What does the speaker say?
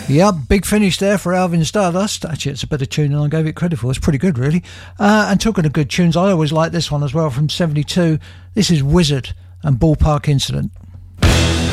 Yeah, big finish there for Alvin Stardust. Actually, it's a better tune than I gave it credit for. It's pretty good, really. And talking of good tunes, I always like this one as well from 72. This is Wizard and Ballpark Incident.